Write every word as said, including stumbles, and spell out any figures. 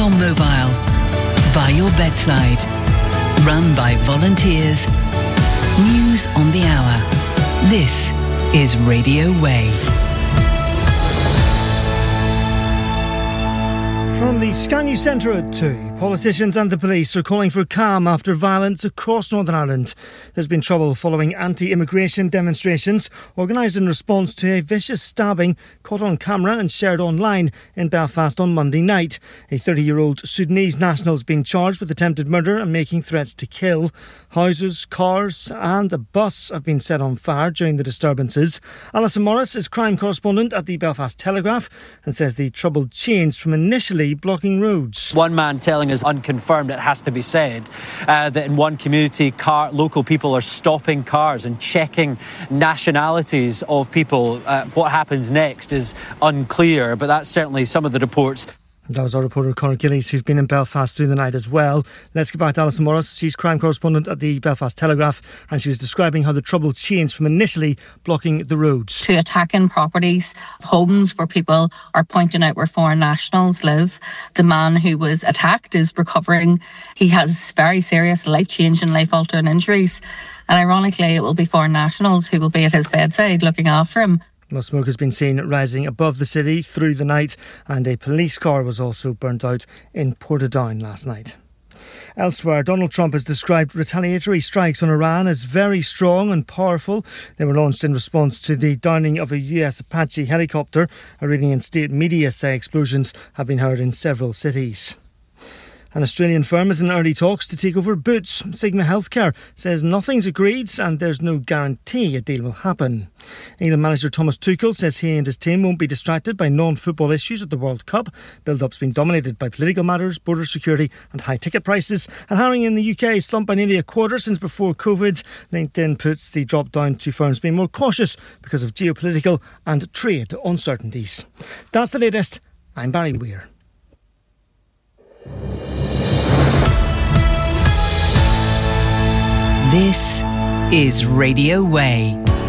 on mobile, by your bedside, run by volunteers. News on the hour. This is Radio Way. From the Sky News Centre at two, politicians and the police are calling for calm after violence across Northern Ireland. There's been trouble following anti-immigration demonstrations organised in response to a vicious stabbing caught on camera and shared online in Belfast on Monday night. A thirty-year-old Sudanese national has been charged with attempted murder and making threats to kill. Houses, cars and a bus have been set on fire during the disturbances. Alison Morris is crime correspondent at the Belfast Telegraph and says the trouble changed from initially blocking roads. One man telling us, unconfirmed it has to be said, uh, that in one community car, local people are stopping cars and checking nationalities of people. Uh, what happens next is unclear, but that's certainly some of the reports. That was our reporter Conor Gillies, who's been in Belfast through the night as well. Let's get back to Alison Morris. She's crime correspondent at the Belfast Telegraph, and she was describing how the trouble changed from initially blocking the roads to attacking properties, homes where people are pointing out where foreign nationals live. The man who was attacked is recovering. He has very serious life-changing, life-altering injuries. And ironically, it will be foreign nationals who will be at his bedside looking after him. Well, smoke has been seen rising above the city through the night, and a police car was also burnt out in Portadown last night. Elsewhere, Donald Trump has described retaliatory strikes on Iran as very strong and powerful. They were launched in response to the downing of a U S Apache helicopter. A reading in state media say explosions have been heard in several cities. An Australian firm is in early talks to take over Boots. Sigma Healthcare says nothing's agreed and there's no guarantee a deal will happen. England manager Thomas Tuchel says he and his team won't be distracted by non-football issues at the World Cup. Build-up's been dominated by political matters, border security and high ticket prices. And hiring in the U K slumped by nearly a quarter since before COVID. LinkedIn puts the drop down to firms being more cautious because of geopolitical and trade uncertainties. That's the latest. I'm Barry Weir. This is Radio Way.